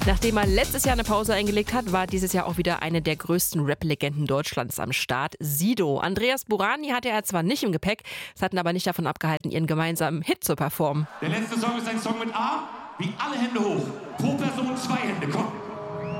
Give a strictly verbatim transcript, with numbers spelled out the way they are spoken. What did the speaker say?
Nachdem er letztes Jahr eine Pause eingelegt hat, war dieses Jahr auch wieder eine der größten Rap-Legenden Deutschlands am Start, Sido. Andreas Burani hatte er zwar nicht im Gepäck, es hat ihn aber nicht davon abgehalten, ihren gemeinsamen Hit zu performen. Der letzte Song ist ein Song mit A, wie alle Hände hoch. Pro Person zwei Hände, komm.